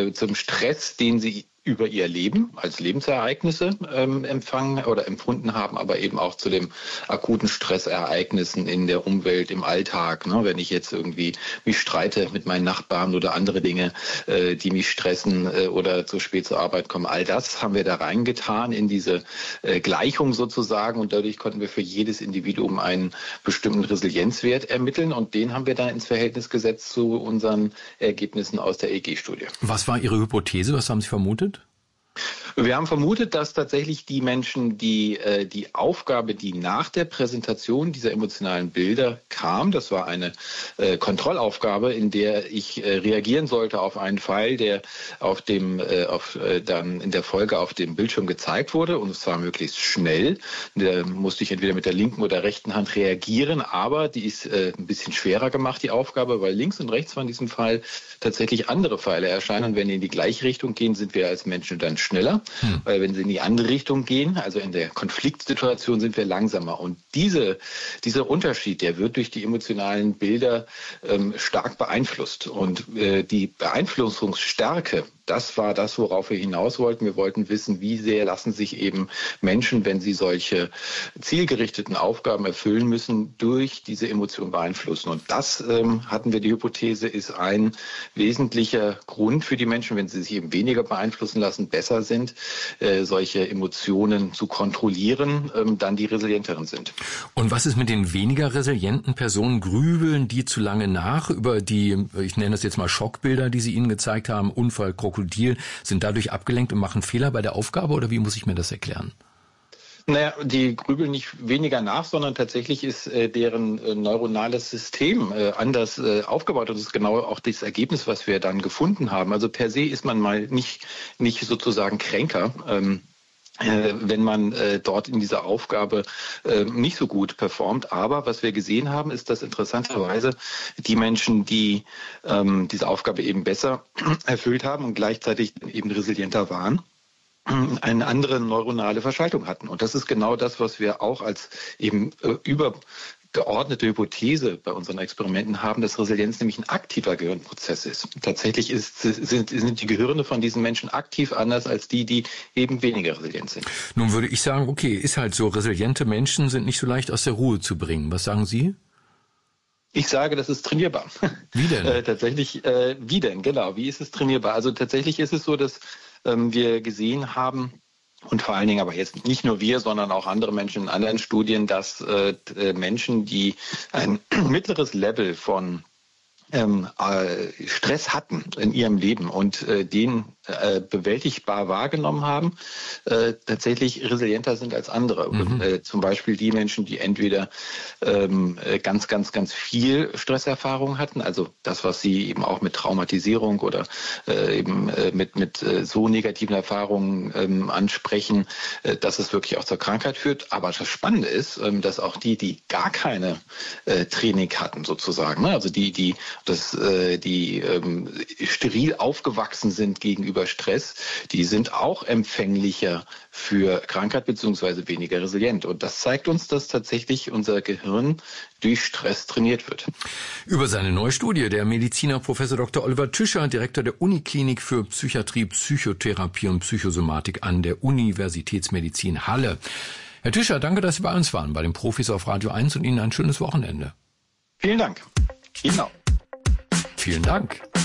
zum Stress, den sie über ihr Leben als Lebensereignisse empfangen oder empfunden haben, aber eben auch zu den akuten Stressereignissen in der Umwelt, im Alltag. Ne? Wenn ich jetzt irgendwie mich streite mit meinen Nachbarn oder andere Dinge, die mich stressen oder zu spät zur Arbeit kommen, all das haben wir da reingetan in diese Gleichung sozusagen, und dadurch konnten wir für jedes Individuum einen bestimmten Resilienzwert ermitteln, und den haben wir dann ins Verhältnis gesetzt zu unseren Ergebnissen aus der EEG-Studie. Was war Ihre Hypothese? Was haben Sie vermutet? Wir haben vermutet, dass tatsächlich die Menschen, die Aufgabe, die nach der Präsentation dieser emotionalen Bilder kam, das war eine Kontrollaufgabe, in der ich reagieren sollte auf einen Pfeil, der dann in der Folge auf dem Bildschirm gezeigt wurde, und zwar möglichst schnell. Da musste ich entweder mit der linken oder rechten Hand reagieren, aber die ist ein bisschen schwerer gemacht, die Aufgabe, weil links und rechts von diesem Pfeil tatsächlich andere Pfeile erscheinen, und wenn die in die gleiche Richtung gehen, sind wir als Menschen dann schneller. Weil wenn sie in die andere Richtung gehen, also in der Konfliktsituation, sind wir langsamer. Und dieser Unterschied, der wird durch die emotionalen Bilder stark beeinflusst. Und die Beeinflussungsstärke, das war das, worauf wir hinaus wollten. Wir wollten wissen, wie sehr lassen sich eben Menschen, wenn sie solche zielgerichteten Aufgaben erfüllen müssen, durch diese Emotionen beeinflussen. Und das hatten wir die Hypothese, ist ein wesentlicher Grund für die Menschen, wenn sie sich eben weniger beeinflussen lassen, besser sind, solche Emotionen zu kontrollieren, dann die resilienteren sind. Und was ist mit den weniger resilienten Personen? Grübeln die zu lange nach über die, ich nenne das jetzt mal Schockbilder, die Sie ihnen gezeigt haben, Unfall, Krokodil, sind dadurch abgelenkt und machen Fehler bei der Aufgabe, oder wie muss ich mir das erklären? Naja, die grübeln nicht weniger nach, sondern tatsächlich ist deren neuronales System anders aufgebaut. Und das ist genau auch das Ergebnis, was wir dann gefunden haben. Also per se ist man mal nicht sozusagen kränker, wenn man dort in dieser Aufgabe nicht so gut performt. Aber was wir gesehen haben, ist, dass interessanterweise die Menschen, die diese Aufgabe eben besser erfüllt haben und gleichzeitig eben resilienter waren, eine andere neuronale Verschaltung hatten. Und das ist genau das, was wir auch als eben übergeordnete Hypothese bei unseren Experimenten haben, dass Resilienz nämlich ein aktiver Gehirnprozess ist. Tatsächlich sind die Gehirne von diesen Menschen aktiv anders als die eben weniger resilient sind. Nun würde ich sagen, okay, ist halt so, resiliente Menschen sind nicht so leicht aus der Ruhe zu bringen. Was sagen Sie? Ich sage, das ist trainierbar. Wie denn? Wie denn? Genau, wie ist es trainierbar? Also tatsächlich ist es so, dass wir gesehen haben, und vor allen Dingen aber jetzt nicht nur wir, sondern auch andere Menschen in anderen Studien, dass Menschen, die ein mittleres Level von Stress hatten in ihrem Leben und den bewältigbar wahrgenommen haben, tatsächlich resilienter sind als andere. Und, zum Beispiel die Menschen, die entweder ganz, ganz, ganz viel Stresserfahrung hatten, also das, was sie eben auch mit Traumatisierung oder eben mit so negativen Erfahrungen ansprechen, dass es wirklich auch zur Krankheit führt. Aber das Spannende ist, dass auch die gar keine Training hatten sozusagen, ne? Also die steril aufgewachsen sind gegenüber Stress, die sind auch empfänglicher für Krankheit bzw. weniger resilient. Und das zeigt uns, dass tatsächlich unser Gehirn durch Stress trainiert wird. Über seine neue Studie der Mediziner Professor Dr. Oliver Tüscher, Direktor der Uniklinik für Psychiatrie, Psychotherapie und Psychosomatik an der Universitätsmedizin Halle. Herr Tüscher, danke, dass Sie bei uns waren, bei den Profis auf Radio 1, und Ihnen ein schönes Wochenende. Vielen Dank. Ihnen auch. Vielen Dank.